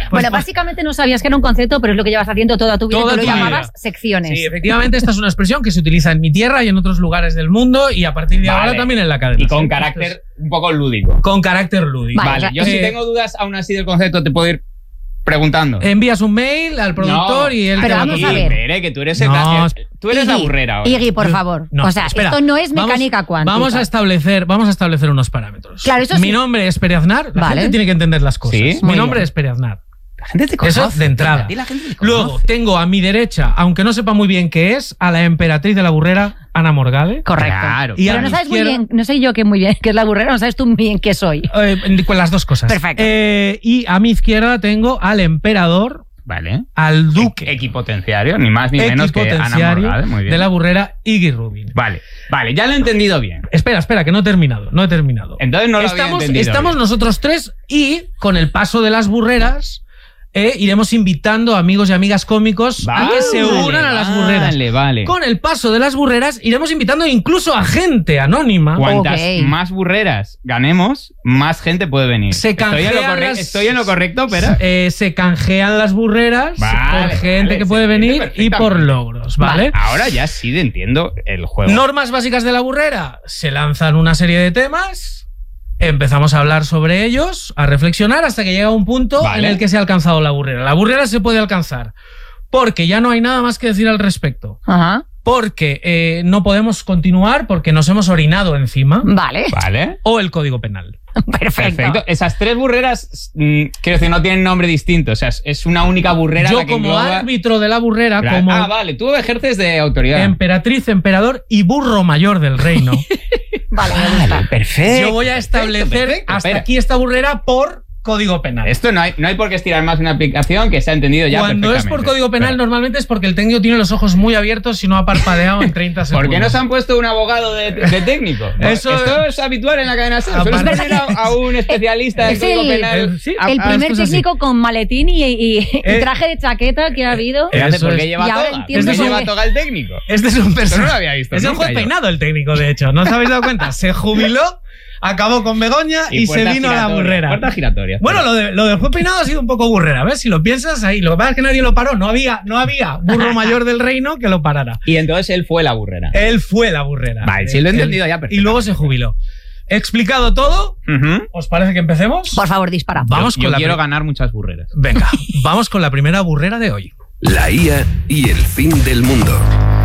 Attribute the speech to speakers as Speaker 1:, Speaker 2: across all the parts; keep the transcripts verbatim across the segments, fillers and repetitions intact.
Speaker 1: Bueno, básicamente no sabías que era un concepto, pero es lo que llevas haciendo toda tu vida.
Speaker 2: Toda
Speaker 1: Tú lo
Speaker 2: tu vida.
Speaker 1: llamabas secciones.
Speaker 2: Sí, efectivamente, esta es una expresión que se utiliza en mi tierra y en otros lugares del mundo y a partir de
Speaker 3: Vale.
Speaker 2: ahora también en la cadena.
Speaker 3: Y con
Speaker 2: Sí,
Speaker 3: carácter
Speaker 2: esto
Speaker 3: un poco lúdico.
Speaker 2: es- Con carácter lúdico.
Speaker 1: Vale,
Speaker 3: Vale,
Speaker 1: o sea,
Speaker 3: yo si
Speaker 2: eh,
Speaker 3: tengo dudas aún así del concepto te puedo ir preguntando.
Speaker 2: Envías un mail al productor
Speaker 3: No,
Speaker 2: y él
Speaker 1: pero
Speaker 2: te va
Speaker 1: vamos
Speaker 2: a
Speaker 1: a ver.
Speaker 3: Espere, que tú eres, el,
Speaker 2: No,
Speaker 3: el- tú eres la
Speaker 1: Iggy,
Speaker 3: burrera ahora.
Speaker 1: Iggy, por favor.
Speaker 2: No,
Speaker 1: o sea,
Speaker 2: espera.
Speaker 1: esto no es
Speaker 2: Vamos-
Speaker 1: mecánica cuántica.
Speaker 2: Vamos a establecer, vamos a establecer unos parámetros.
Speaker 1: Claro, eso
Speaker 2: Mi
Speaker 1: sí.
Speaker 2: nombre es Pere Aznar. La
Speaker 1: Vale.
Speaker 2: gente tiene que entender las cosas.
Speaker 3: Sí,
Speaker 2: Mi
Speaker 1: muy
Speaker 2: nombre
Speaker 1: bien.
Speaker 2: es Pere Aznar.
Speaker 3: La gente te
Speaker 2: Eso
Speaker 3: conoce.
Speaker 2: de entrada.
Speaker 3: A ti la gente te conoce.
Speaker 2: Luego tengo a mi derecha, aunque no sepa muy bien qué es, a la emperatriz de la burrera, Ana Morgade.
Speaker 1: Correcto.
Speaker 3: Claro.
Speaker 2: Y a
Speaker 1: Pero no
Speaker 2: mi
Speaker 1: sabes muy
Speaker 2: izquierda-
Speaker 1: bien, no sé yo qué muy bien qué es la burrera, no sabes tú muy bien qué soy.
Speaker 2: Eh, con las dos cosas.
Speaker 1: Perfecto.
Speaker 2: Eh, y a mi izquierda tengo al emperador,
Speaker 3: Vale.
Speaker 2: al duque,
Speaker 3: Equipotenciario, ni más ni menos que Ana
Speaker 2: equipotenciario
Speaker 3: Morgade. Muy bien.
Speaker 2: de la burrera, Iggy Rubin.
Speaker 3: Vale, vale, ya lo he entendido bien.
Speaker 2: Espera, espera, que no he terminado, no he terminado.
Speaker 3: Entonces no lo
Speaker 2: estamos
Speaker 3: había entendido
Speaker 2: estamos
Speaker 3: bien.
Speaker 2: nosotros tres y con el paso de las burreras eh, iremos invitando a amigos y amigas cómicos a que se
Speaker 3: Vale,
Speaker 2: unan a las burreras.
Speaker 3: Vale, vale.
Speaker 2: Con el paso de las burreras iremos invitando incluso a gente anónima.
Speaker 3: Cuantas
Speaker 1: Ok.
Speaker 3: más burreras ganemos, más gente puede venir.
Speaker 2: Se
Speaker 3: estoy, en lo
Speaker 2: canjean
Speaker 3: corre-
Speaker 2: las-
Speaker 3: estoy en lo correcto, pero...
Speaker 2: Eh, se canjean las burreras
Speaker 3: Vale,
Speaker 2: por gente
Speaker 3: vale,
Speaker 2: que
Speaker 3: se
Speaker 2: puede
Speaker 3: entiende
Speaker 2: venir y por
Speaker 3: perfectamente.
Speaker 2: logros, ¿vale?
Speaker 3: Ahora ya sí entiendo el juego.
Speaker 2: Normas básicas de la burrera. Se lanzan una serie de temas. Empezamos a hablar sobre ellos, a reflexionar hasta que llega un punto
Speaker 3: Vale.
Speaker 2: en el que se ha alcanzado la burrera. La burrera se puede alcanzar porque ya no hay nada más que decir al respecto.
Speaker 1: Ajá.
Speaker 2: Porque eh, no podemos continuar porque nos hemos orinado encima.
Speaker 1: Vale.
Speaker 3: Vale.
Speaker 2: O el Código Penal.
Speaker 1: Perfecto.
Speaker 3: Perfecto. Esas tres burreras, mm, quiero decir, no tienen nombre distinto. O sea, es- es una única burrera
Speaker 2: Yo
Speaker 3: la que
Speaker 2: como
Speaker 3: engloba-
Speaker 2: árbitro de la burrera,
Speaker 3: Claro.
Speaker 2: como
Speaker 3: Ah, vale, tú ejerces de autoridad.
Speaker 2: emperatriz, emperador y burro mayor del reino,
Speaker 1: Vale, me gusta.
Speaker 3: perfecto.
Speaker 2: yo voy a establecer
Speaker 3: perfecto.
Speaker 2: hasta
Speaker 3: Espera.
Speaker 2: aquí esta burrera por Código Penal.
Speaker 3: Esto no hay, no hay por qué estirar más una aplicación que se ha entendido ya
Speaker 2: Cuando es por
Speaker 3: perfectamente.
Speaker 2: Código Penal,
Speaker 3: Pero,
Speaker 2: normalmente es porque el técnico tiene los ojos muy abiertos y no ha parpadeado en treinta segundos.
Speaker 3: ¿por qué no se han puesto un abogado de, de técnico?
Speaker 2: Eso-
Speaker 3: Esto es habitual en la cadena SER.
Speaker 2: Aparte-
Speaker 3: Sueles tener a, a un especialista
Speaker 1: Es
Speaker 3: de Código
Speaker 1: el-
Speaker 3: Penal.
Speaker 2: eh, sí.
Speaker 3: a-
Speaker 1: El
Speaker 2: Ah,
Speaker 1: primer
Speaker 2: esto es así.
Speaker 1: técnico con maletín y, y- y
Speaker 2: Eh,
Speaker 1: traje de chaqueta que ha habido.
Speaker 3: ¿Qué hace?
Speaker 2: Eso
Speaker 3: ¿Por
Speaker 2: es.
Speaker 3: qué lleva
Speaker 1: Y ahora
Speaker 3: toga?
Speaker 1: entiendo
Speaker 3: ¿Por qué
Speaker 1: por
Speaker 3: lleva
Speaker 1: qué.
Speaker 3: toga el técnico?
Speaker 2: Este es un personaje.
Speaker 3: no lo había visto
Speaker 2: Es un
Speaker 3: nunca
Speaker 2: juez
Speaker 3: yo.
Speaker 2: peinado el técnico, de hecho. ¿No os habéis dado cuenta? Se jubiló, acabó con Begoña y, se
Speaker 3: puerta
Speaker 2: vino a la
Speaker 3: giratoria,
Speaker 2: burrera.
Speaker 3: Puerta giratoria.
Speaker 2: Bueno, lo, de, lo del juez peinado ha sido un poco burrera, ¿ves? Si lo piensas ahí. Lo que pasa es que nadie lo paró. No había, no había burro mayor del reino que lo parara.
Speaker 3: Y entonces él fue la burrera.
Speaker 2: Él fue la burrera.
Speaker 3: Vale, sí lo he
Speaker 2: Él-
Speaker 3: entendido ya
Speaker 2: Y
Speaker 3: perfectamente.
Speaker 2: luego se jubiló. He explicado todo.
Speaker 3: Ujú.
Speaker 2: ¿Os parece que empecemos?
Speaker 1: Por favor, dispara.
Speaker 2: Vamos
Speaker 3: yo
Speaker 2: con
Speaker 3: yo
Speaker 2: la
Speaker 3: quiero
Speaker 2: pri-
Speaker 3: ganar muchas burreras.
Speaker 2: Venga, vamos con la primera burrera de hoy.
Speaker 4: La I A y el fin del mundo.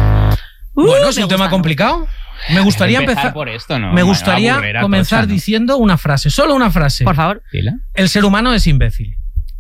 Speaker 1: Uh,
Speaker 2: bueno, es
Speaker 1: me
Speaker 2: un tema
Speaker 1: gusta.
Speaker 2: complicado. Me gustaría empezar,
Speaker 3: por esto, ¿no?
Speaker 2: me
Speaker 3: Una
Speaker 2: gustaría
Speaker 3: burrera
Speaker 2: comenzar
Speaker 3: tocha, ¿no?
Speaker 2: diciendo una frase, solo una frase.
Speaker 1: Por favor.
Speaker 3: ¿Pila?
Speaker 2: El ser humano es imbécil.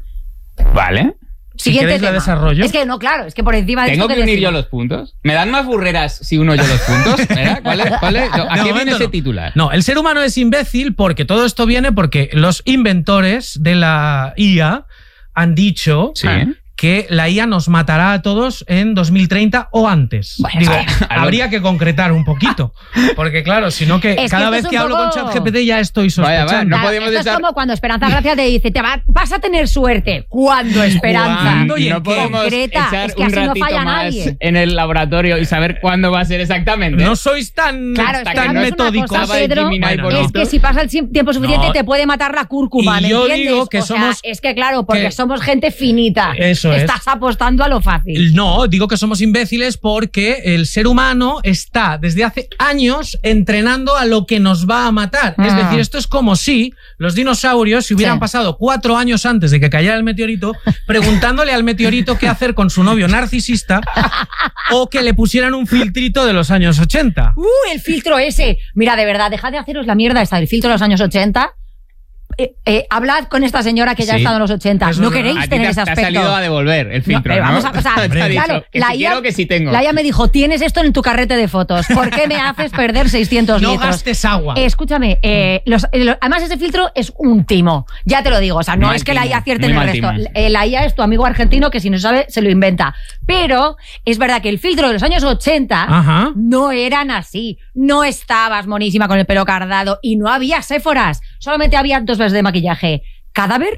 Speaker 3: Vale.
Speaker 2: Si
Speaker 1: Siguiente
Speaker 2: queréis la
Speaker 1: tema.
Speaker 2: desarrollo.
Speaker 1: Es que no, claro, es que por encima de
Speaker 3: ¿Tengo
Speaker 1: esto
Speaker 3: que unir yo
Speaker 1: decimos.
Speaker 3: los puntos? ¿Me dan más burreras si uno yo los puntos? ¿Verdad? ¿Cuál es? ¿Cuál es? ¿A
Speaker 2: De
Speaker 3: qué viene
Speaker 2: momento
Speaker 3: ese
Speaker 2: no.
Speaker 3: titular?
Speaker 2: No, el ser humano es imbécil porque todo esto viene porque los inventores de la I A han dicho
Speaker 3: Sí.
Speaker 2: que la I A nos matará a todos en dos mil treinta o antes.
Speaker 1: Bueno,
Speaker 2: Digo,
Speaker 3: a- a lo-
Speaker 2: habría que concretar un poquito, porque claro, si no que
Speaker 1: Es que
Speaker 2: cada
Speaker 1: esto
Speaker 2: vez
Speaker 1: es un
Speaker 2: que hablo con
Speaker 1: poco-
Speaker 2: ChatGPT ya estoy
Speaker 3: Vaya,
Speaker 2: sospechando.
Speaker 3: vaya, no
Speaker 1: Claro,
Speaker 3: podemos
Speaker 1: esto
Speaker 3: echar-
Speaker 1: es como cuando Esperanza Gracia te dice, te va- vas a tener suerte. ¿Cuándo, Esperanza?
Speaker 2: ¿Cuándo? ¿Y en
Speaker 3: no
Speaker 2: qué?
Speaker 3: podemos
Speaker 1: Concreta,
Speaker 3: echar
Speaker 1: es que
Speaker 3: un
Speaker 1: así no
Speaker 3: ratito
Speaker 1: falla
Speaker 3: más
Speaker 1: nadie.
Speaker 3: en el laboratorio y saber cuándo va a ser exactamente.
Speaker 2: No sois tan,
Speaker 1: Claro, es que
Speaker 2: tan
Speaker 1: sabes una
Speaker 2: metódicos.
Speaker 1: cosa, Pedro,
Speaker 3: Gemini
Speaker 2: Bueno,
Speaker 3: por
Speaker 2: no.
Speaker 1: Es que si pasa el si- tiempo suficiente
Speaker 2: No.
Speaker 1: te puede matar la cúrcuma,
Speaker 2: Y
Speaker 1: ¿me
Speaker 2: yo
Speaker 1: entiendes?
Speaker 2: digo que
Speaker 1: O sea,
Speaker 2: somos-
Speaker 1: es que claro, porque
Speaker 2: que-
Speaker 1: somos gente finita.
Speaker 2: Eso es.
Speaker 1: Estás apostando a lo fácil.
Speaker 2: No, digo que somos imbéciles porque el ser humano está desde hace años entrenando a lo que nos va a matar. Es
Speaker 1: Ah.
Speaker 2: decir, esto es como si los dinosaurios se hubieran
Speaker 1: Sí.
Speaker 2: pasado cuatro años antes de que cayera el meteorito preguntándole al meteorito qué hacer con su novio narcisista o que le pusieran un filtrito de los años ochenta.
Speaker 1: ¡Uh, el filtro ese! Mira, de verdad, dejad de haceros la mierda esta del filtro de los años ochenta. Eh, eh, hablad con esta señora que ya ha
Speaker 3: Sí.
Speaker 1: estado en los ochenta.
Speaker 2: Eso
Speaker 1: No
Speaker 2: es verdad.
Speaker 1: queréis
Speaker 3: A ti
Speaker 1: tener
Speaker 3: te,
Speaker 1: ese
Speaker 3: te ha
Speaker 1: aspecto.
Speaker 3: salido a devolver el filtro,
Speaker 1: pero
Speaker 3: ¿no?
Speaker 1: vamos a pasar.
Speaker 3: Te ha dicho
Speaker 1: Claro,
Speaker 3: que
Speaker 1: la
Speaker 3: si
Speaker 1: I A,
Speaker 3: quiero, que si tengo.
Speaker 1: la I A me dijo, tienes esto en tu carrete de fotos. ¿Por qué me haces perder seiscientos
Speaker 2: No
Speaker 1: litros?
Speaker 2: gastes agua.
Speaker 1: Eh, escúchame, eh, los- eh, lo- además ese filtro es un timo. Ya te lo digo. O sea, no
Speaker 3: Mal
Speaker 1: es que la
Speaker 3: timo,
Speaker 1: I A acierte
Speaker 3: muy
Speaker 1: en el
Speaker 3: mal
Speaker 1: resto.
Speaker 3: timo.
Speaker 1: Eh, la I A es tu amigo argentino que si no sabe se lo inventa. Pero es verdad que el filtro de los años ochenta
Speaker 2: Ajá.
Speaker 1: no eran así. No estabas monísima con el pelo cardado y no había séforas. Solamente había dos veces de maquillaje. ¿Cadáver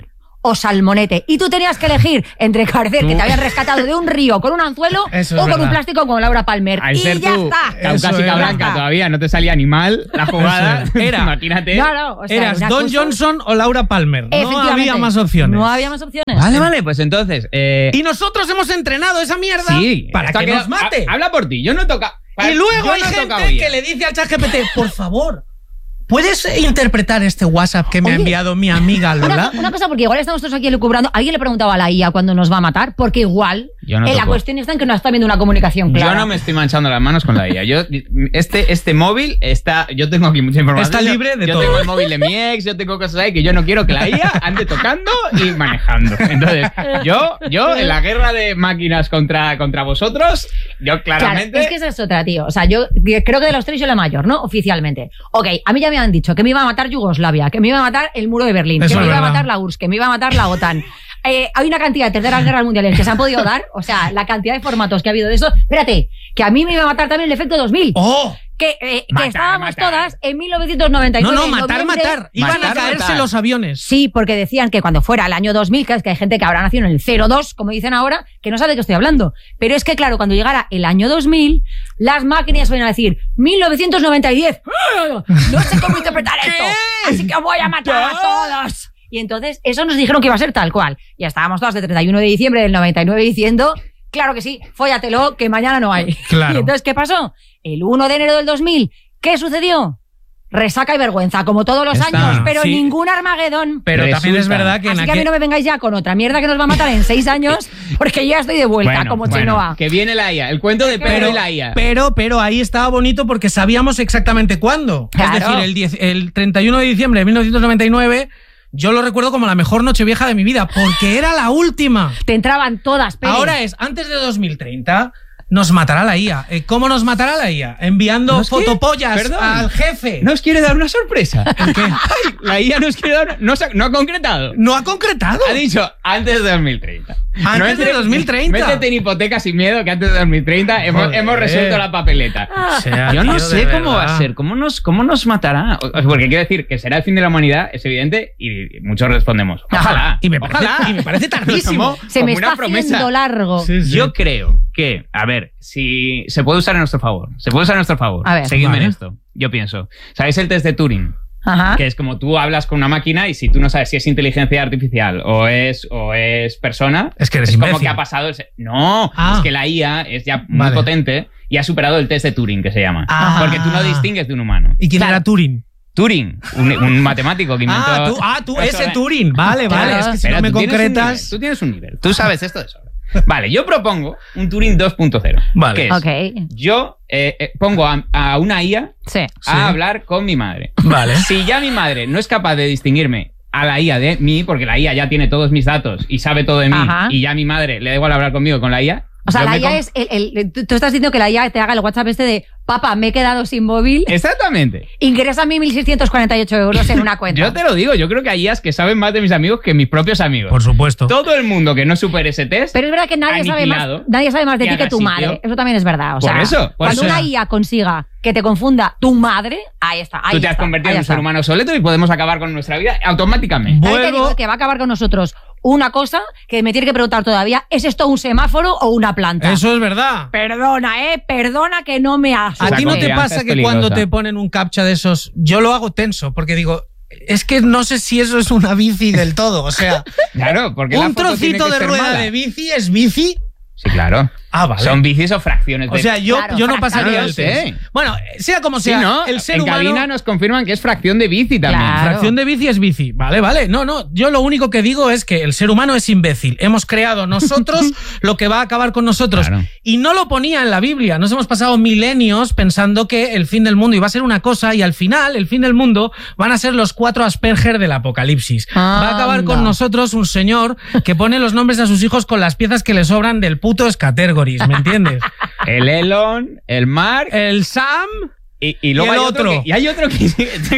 Speaker 1: o salmonete. Y tú tenías que elegir entre parecer que te habían rescatado de un río con un anzuelo
Speaker 2: Eso
Speaker 1: o
Speaker 2: es
Speaker 1: con
Speaker 2: verdad.
Speaker 1: un plástico como Laura Palmer.
Speaker 3: Al
Speaker 1: y
Speaker 3: ser
Speaker 1: ya
Speaker 3: tú
Speaker 1: está.
Speaker 3: caucásica
Speaker 2: Eso
Speaker 3: blanca
Speaker 1: es.
Speaker 3: todavía, no te salía ni mal la jugada.
Speaker 2: Eso es. Era.
Speaker 3: Imagínate.
Speaker 1: No, no, o sea,
Speaker 2: Eras
Speaker 1: una
Speaker 2: Don
Speaker 1: cosa-
Speaker 2: Johnson o Laura Palmer. No
Speaker 1: Efectivamente.
Speaker 2: había más opciones.
Speaker 1: No había más opciones.
Speaker 3: Vale, vale, pues entonces. Eh,
Speaker 2: Y nosotros hemos entrenado esa mierda
Speaker 3: sí,
Speaker 2: para
Speaker 3: esto
Speaker 2: que
Speaker 3: ha quedado-
Speaker 2: nos mate.
Speaker 3: ha- Habla por ti, yo no he tocado.
Speaker 2: Y luego
Speaker 3: yo
Speaker 2: hay
Speaker 3: no he
Speaker 2: gente
Speaker 3: tocado I A.
Speaker 2: que le dice al ChatGPT, por favor, ¿puedes interpretar este WhatsApp que me ha
Speaker 1: Oye,
Speaker 2: enviado mi amiga Lola?
Speaker 1: Una, una cosa, porque igual estamos todos aquí elucubrando. ¿Alguien le preguntaba a la I A cuándo nos va a matar? Porque igual
Speaker 3: Yo no
Speaker 1: eh, la
Speaker 3: toco.
Speaker 1: cuestión está en que no está viendo una comunicación clara.
Speaker 3: Yo no me estoy manchando las manos con la I A. Yo, este, este móvil está. Yo tengo aquí mucha información.
Speaker 2: Está libre de
Speaker 3: yo
Speaker 2: todo.
Speaker 3: Yo tengo el móvil de mi ex, yo tengo cosas ahí que yo no quiero que la I A ande tocando y manejando. Entonces, yo, yo en la guerra de máquinas contra, contra vosotros, yo claramente.
Speaker 1: Claro, es que esa es otra, tío. O sea, yo creo que de los tres soy la mayor, ¿no? Oficialmente. Ok, a mí ya me han dicho que me iba a matar Yugoslavia, que me iba a matar el muro de Berlín,
Speaker 2: Eso
Speaker 1: que me
Speaker 2: es
Speaker 1: iba a
Speaker 2: verdad.
Speaker 1: matar la U R S S, que me iba a matar la OTAN. Eh, hay una cantidad de terceras guerras mundiales que se han podido dar, o sea, la cantidad de formatos que ha habido de eso. Espérate, que a mí me iba a matar también el efecto dos mil.
Speaker 2: ¡Oh!
Speaker 1: Que, eh, que
Speaker 3: Matar,
Speaker 1: estábamos
Speaker 3: matar.
Speaker 1: todas en mil novecientos noventa y
Speaker 2: No,
Speaker 1: nueve.
Speaker 2: no,
Speaker 1: en
Speaker 2: matar,
Speaker 1: noviembre.
Speaker 2: matar. Iban
Speaker 3: Matar,
Speaker 2: a caerse
Speaker 3: matar.
Speaker 2: los aviones.
Speaker 1: Sí, porque decían que cuando fuera el año dos mil, que es que hay gente que habrá nacido en el cero dos, como dicen ahora, que no sabe de qué estoy hablando. Pero es que, claro, cuando llegara el año dos mil, las máquinas van a decir mil novecientos noventa y diez. No sé cómo interpretar esto, así que voy a matar a todos. Y entonces, eso nos dijeron que iba a ser tal cual. Y estábamos todas de treinta y uno de diciembre del noventa y nueve diciendo, claro que sí, fóllatelo, que mañana no hay.
Speaker 2: Claro.
Speaker 1: Y entonces, ¿qué pasó? El uno de enero del dos mil, ¿qué sucedió? Resaca y vergüenza, como todos los
Speaker 3: Está,
Speaker 1: años, pero
Speaker 2: sí.
Speaker 1: ningún Armagedón.
Speaker 2: Pero también es
Speaker 3: Resulta.
Speaker 2: verdad que en
Speaker 1: Así que a mí
Speaker 2: aquel-
Speaker 1: no me vengáis ya con otra mierda que nos va a matar en seis años, porque ya estoy de vuelta,
Speaker 3: Bueno,
Speaker 1: como
Speaker 3: bueno,
Speaker 1: Chenoa.
Speaker 3: que viene la I A. El cuento de Pedro
Speaker 2: Pero,
Speaker 3: y la I A.
Speaker 2: pero, pero ahí estaba bonito porque sabíamos exactamente cuándo.
Speaker 1: Claro.
Speaker 2: Es decir, el, diez el treinta y uno de diciembre de mil novecientos noventa y nueve, yo lo recuerdo como la mejor Nochevieja de mi vida, porque era la última.
Speaker 1: Te entraban todas, Peri.
Speaker 2: Ahora es, antes de dos mil treinta, nos matará la I A. Eh, ¿Cómo nos matará la I A? Enviando
Speaker 3: ¿Nos quiere?
Speaker 2: fotopollas
Speaker 3: Perdón.
Speaker 2: al jefe.
Speaker 3: Nos quiere dar una sorpresa. Ay, la I A nos quiere dar. No, se ha- no ha concretado.
Speaker 2: ¿No ha concretado?
Speaker 3: Ha dicho antes de dos mil treinta.
Speaker 2: Antes de dos mil treinta.
Speaker 3: Métete en hipoteca sin miedo que antes de dos mil treinta hemos,
Speaker 2: Joder.
Speaker 3: hemos resuelto la papeleta.
Speaker 2: O sea,
Speaker 3: Yo no
Speaker 2: tío,
Speaker 3: sé
Speaker 2: de
Speaker 3: cómo va
Speaker 2: verdad.
Speaker 3: a ser, cómo nos, cómo nos matará. O- o- Porque quiero decir que será el fin de la humanidad, es evidente, y muchos respondemos. Ojalá.
Speaker 2: Y me parece-
Speaker 3: ojalá.
Speaker 2: y me parece tardísimo.
Speaker 3: Como-
Speaker 1: Se
Speaker 3: como
Speaker 1: me
Speaker 3: una
Speaker 1: está
Speaker 3: promesa.
Speaker 1: haciendo largo.
Speaker 2: Sí, sí.
Speaker 3: Yo creo que, a ver, si se puede usar a nuestro favor. Se puede usar a nuestro favor.
Speaker 1: A ver.
Speaker 3: Seguidme
Speaker 2: Vale.
Speaker 3: en esto. Yo pienso. ¿Sabéis el test de Turing?
Speaker 1: Ajá.
Speaker 3: Que es como tú hablas con una máquina y si tú no sabes si es inteligencia artificial o es, o es persona,
Speaker 2: Es que eres
Speaker 3: es como
Speaker 2: imbécil.
Speaker 3: que ha pasado el... se- No,
Speaker 2: Ah.
Speaker 3: es que la I A es ya muy
Speaker 2: Vale.
Speaker 3: potente y ha superado el test de Turing, que se llama.
Speaker 2: Ah.
Speaker 3: Porque tú no distingues de un humano.
Speaker 2: ¿Y quién
Speaker 1: Claro.
Speaker 2: era Turing?
Speaker 3: Turing, un, un matemático que inventó...
Speaker 2: Ah, tú, ah, tú
Speaker 3: Eso,
Speaker 2: ese
Speaker 3: eh.
Speaker 2: Turing. Vale,
Speaker 1: Claro.
Speaker 2: vale. Es que si
Speaker 3: Espera,
Speaker 2: no me
Speaker 3: tú tienes un
Speaker 2: concretas.
Speaker 3: nivel, tú tienes un nivel. Tú sabes esto de sobra. Vale, yo propongo un Turing dos punto cero.
Speaker 2: Vale.
Speaker 3: Que es,
Speaker 1: Ok.
Speaker 3: yo eh, eh, pongo a, a una I A
Speaker 1: Sí.
Speaker 3: a
Speaker 2: Sí.
Speaker 3: hablar con mi madre.
Speaker 2: Vale.
Speaker 3: Si ya mi madre no es capaz de distinguirme a la I A de mí, porque la I A ya tiene todos mis datos y sabe todo de mí,
Speaker 1: Ajá.
Speaker 3: y ya mi madre le da igual hablar conmigo con la I A.
Speaker 1: O sea,
Speaker 3: yo
Speaker 1: la
Speaker 3: me
Speaker 1: I A
Speaker 3: com-
Speaker 1: es. El, el- tú, tú estás diciendo que la I A te haga el WhatsApp este de papá, me he quedado sin móvil,
Speaker 3: Exactamente.
Speaker 1: ingresa a mí mil seiscientos cuarenta y ocho euros en una cuenta.
Speaker 3: Yo te lo digo, yo creo que hay I As que saben más de mis amigos que mis propios amigos.
Speaker 2: Por supuesto.
Speaker 3: Todo el mundo que no supere ese test.
Speaker 1: Pero es verdad que nadie sabe, más,
Speaker 3: Aniquilado.
Speaker 1: nadie sabe más de
Speaker 3: Que
Speaker 1: ti que
Speaker 3: haga
Speaker 1: tu
Speaker 3: sitio.
Speaker 1: madre. Eso también es verdad. O
Speaker 3: Por
Speaker 1: sea,
Speaker 3: eso, por
Speaker 1: cuando
Speaker 2: eso.
Speaker 1: una I A consiga que te confunda tu madre, ahí está. Ahí
Speaker 3: tú te has
Speaker 1: está,
Speaker 3: convertido
Speaker 1: ahí
Speaker 3: en un
Speaker 1: está.
Speaker 3: ser humano obsoleto y podemos acabar con nuestra vida automáticamente.
Speaker 1: Ahí te
Speaker 2: Vuelvo-
Speaker 1: digo que va a acabar con nosotros una cosa que me tiene que preguntar todavía, ¿es esto un semáforo o una planta?
Speaker 2: Eso es verdad.
Speaker 1: Perdona, ¿eh? Perdona que no me
Speaker 2: ¿A
Speaker 1: asuste.
Speaker 2: ti no te
Speaker 3: confianza
Speaker 2: pasa
Speaker 3: es
Speaker 2: que cuando
Speaker 3: peligrosa.
Speaker 2: te ponen un captcha de esos, yo lo hago tenso, porque digo, es que no sé si eso es una bici del todo, o sea,
Speaker 3: Claro, porque la
Speaker 2: un
Speaker 3: foto tiene
Speaker 2: trocito
Speaker 3: que
Speaker 2: de
Speaker 3: ser
Speaker 2: rueda
Speaker 3: mala.
Speaker 2: de bici es bici.
Speaker 3: Sí, claro.
Speaker 2: Ah, vale.
Speaker 3: Son bicis o fracciones de...
Speaker 2: O sea, yo,
Speaker 1: Claro,
Speaker 2: yo no
Speaker 1: fracciones.
Speaker 2: pasaría
Speaker 3: No lo
Speaker 2: el test.
Speaker 3: sé.
Speaker 2: Bueno, sea como
Speaker 3: Sí,
Speaker 2: sea,
Speaker 3: ¿no?
Speaker 2: el ser
Speaker 3: en
Speaker 2: humano...
Speaker 3: cabina nos confirman que es fracción de bici también.
Speaker 1: Claro.
Speaker 2: Fracción de bici es bici. Vale, vale. No, no. Yo lo único que digo es que el ser humano es imbécil. Hemos creado nosotros lo que va a acabar con nosotros.
Speaker 3: Claro.
Speaker 2: Y no lo ponía en la Biblia. Nos hemos pasado milenios pensando que el fin del mundo iba a ser una cosa y al final, el fin del mundo, van a ser los cuatro Asperger del apocalipsis. Va a acabar con
Speaker 1: Anda.
Speaker 2: nosotros un señor que pone los nombres a sus hijos con las piezas que le sobran del puto Scattergories, ¿me entiendes?
Speaker 3: El Elon, el Mark
Speaker 2: El Sam...
Speaker 3: y, y luego
Speaker 2: y el
Speaker 3: hay otro.
Speaker 2: otro.
Speaker 3: que- y hay otro que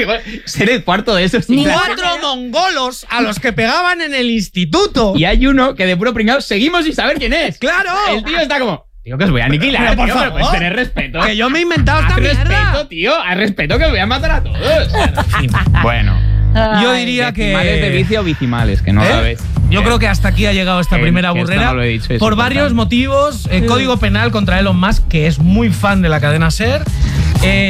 Speaker 3: ser el cuarto de esos.
Speaker 1: Ni
Speaker 3: claro.
Speaker 2: Cuatro mongolos a los que pegaban en el instituto.
Speaker 3: Y hay uno que de puro pringado seguimos sin saber quién es.
Speaker 2: ¡Claro!
Speaker 3: El tío está como, tío, que os voy a aniquilar,
Speaker 2: Pero, por
Speaker 3: tío, pero puedes
Speaker 2: favor.
Speaker 3: tener respeto.
Speaker 2: Que yo me he inventado
Speaker 3: Haz
Speaker 2: esta
Speaker 3: respeto,
Speaker 2: mierda.
Speaker 3: tío, haz respeto que os voy a matar a todos. En fin, bueno.
Speaker 2: Yo diría que...
Speaker 3: Decimales de vicio o vicimales, que no
Speaker 2: ¿Eh?
Speaker 3: sabes.
Speaker 2: Yo creo que hasta aquí ha llegado esta
Speaker 3: Que-
Speaker 2: primera
Speaker 3: que esto
Speaker 2: burrera.
Speaker 3: no lo he dicho, es
Speaker 2: por
Speaker 3: importante.
Speaker 2: varios motivos. El Código Penal contra Elon Musk, que es muy fan de la cadena SER. Eh,